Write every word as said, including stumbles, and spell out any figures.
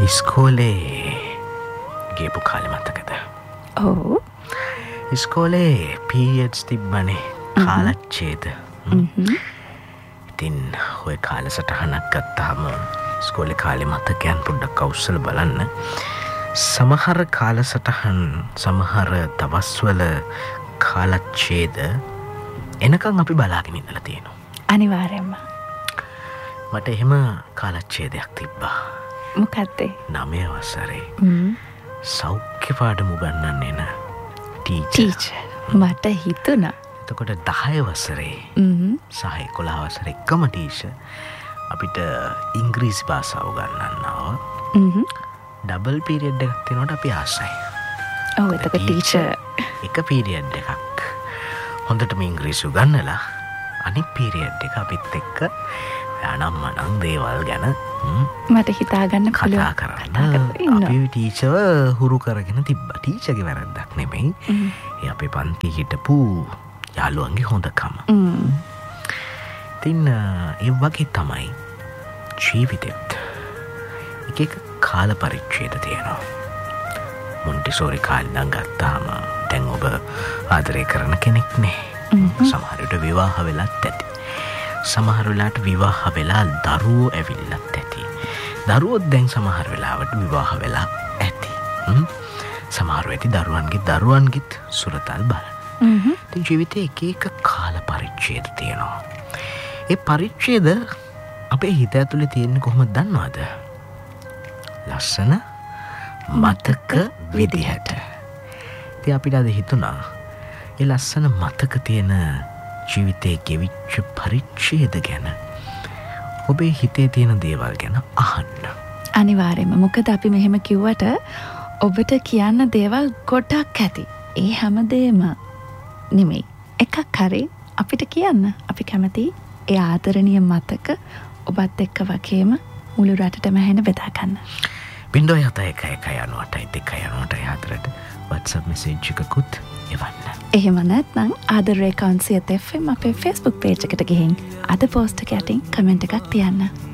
ඉස්කෝලේ ගේපු කාලෙ මතකද? ඔව්. ඉස්කෝලේ පීරියඩ්ස් තිබ්බනේ කාලච්ඡේද. ඉතින් ඔය කාලසටහනක් ගත්තාම ඉස්කෝලේ කාලේ මතකයන් පොඩ්ඩක් අවුස්සලා බලන්න. සමහර කාලසටහන් සමහර දවස්වල කාලච්ඡේද එනකන් අපි බලාගෙන ඉඳලා තියෙනවා. අනිවාර්යයෙන්ම. මට එහෙම කාලච්ඡේදයක් තිබ්බා. මොකක්ද? නවය වසරේ සෞඛ්‍ය පාඩම උගන්වන්න එන ටීචර්. ටීචර්. මට හිතුණා. එතකොට දහය වසරේ සහ එකොළහ වසරේ එකම ටීචර් අපිට ඉංග්‍රීසි භාෂාව උගන්වනවා. ඩබල් පීරියඩ් එකක් තියෙනකොට අපි ආසයි. ඔව් එතකොට ටීචර් එක පීරියඩ් එකක් හොඳටම ඉංග්‍රීසි උගන්වලා අනිත් පීරියඩ් එක අපිත් එක්ක අනම්මනම් දේවල් ගැන මට හිතාගන්න කතා කරන්න අපි ටීචර්ව හුරු කරගෙන තිබ්බා. ටීචර්ගේ වැරද්දක් නෙමෙයි. ඒ අපේ පන්ති හිටපු යාළුවන්ගේ හොඳකම. ඉතින් ඒ වගේ තමයි ජීවිතෙත් එක එක කාල පරිච්ඡේද තියෙනවා. මොන්ටිසෝරි කාලේ නම් ගත්තාම දැන් ඔබ ආදරය කරන කෙනෙක් නේ. සමහර විට විවාහ වෙලත් ඇති. සමහර වෙලාවට විවාහ වෙලා දරුවෝ ඇවිල්ලත් ඇති. දරුවෝත් දැන් සමහර වෙලාවට විවාහ වෙලා ඇති. සමහර වෙටි දරුවන්ගේ දරුවන්ගිත් සුරතල් බලන. ඉතින් ජීවිතේ එක එක කාල පරිච්ඡේද තියෙනවා. ඒ පරිච්ඡේද අපේ හිත ඇතුලේ තියෙන්නේ කොහොමද දන්නවද? ලස්සන මතක විදිහට. ඉතින් අපිට අද හිතුණා ඒ ලස්සන මතක තියෙන ජීවිතේ ගෙවිච්ච පරිච්ඡේද ගැන ඔබේ හිතේ තියෙන දේවල් ගැන අහන්න. අනිවාර්යයෙන්ම. මොකද අපි මෙහෙම කිව්වට ඔබට කියන්න දේවල් ගොඩක් ඇති. ඒ හැමදේම නෙමෙයි. එකක් හරි අපිට කියන්න. අපි කැමති ඒ ආදරණීය මතක ඔබත් එක්ක වගේම මුළු රටටම හැන බෙදා ගන්න. බින්දෝ හත එක එක යනවටයි දෙක යනවටයි හතරට WhatsApp message එකකුත් එවන්න. එහෙම නැත්නම් ආදරේ කවුන්සියත් එෆ් එම් අපේ Facebook page එකට ගිහින් අද post එක යටින් comment එකක් තියන්න.